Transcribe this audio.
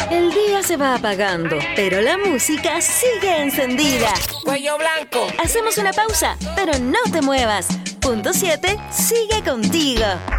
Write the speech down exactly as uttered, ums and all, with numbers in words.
El día se va apagando, pero la música sigue encendida. Cuello blanco. Hacemos una pausa, pero no te muevas. Punto siete sigue contigo.